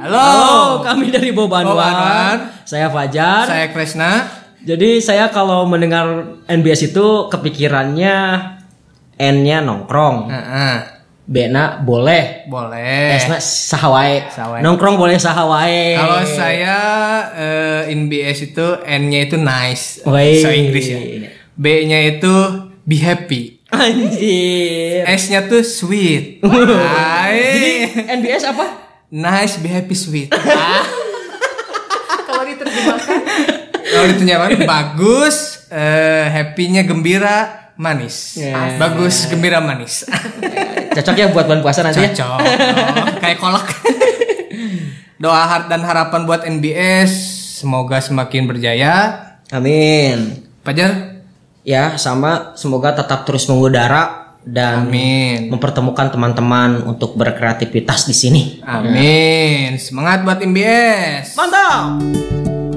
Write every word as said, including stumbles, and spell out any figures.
Halo, Halo, kami dari Bobanwan. Bobanwan. Saya Fajar. Saya Kresna. Jadi saya kalau mendengar N B S itu kepikirannya N-nya nongkrong, Heeh. B-na boleh, Boleh. S-na sahawae. Sahawae. Nongkrong boleh sahawae. Kalau saya eh, N B S itu N-nya itu nice, Woi. so Inggris ya. B-nya itu be happy. Anjir. S-nya tuh sweet. Jadi N B S apa? Nice, be happy, sweet. Kalau diterjemahkan Kalau diterjemahkan bagus, eh, happy-nya gembira, manis. Yeah. Bagus, gembira, manis. cocok ya buat bulan puasa nanti ya. Cocok. Oh, kayak kolak. Doa har- dan harapan buat N B S semoga semakin berjaya. Amin. Fajar? Ya, sama semoga tetap terus mengudara dan Amin. mempertemukan teman-teman untuk berkreativitas di sini. Amin. Semangat buat M B S. Mantap.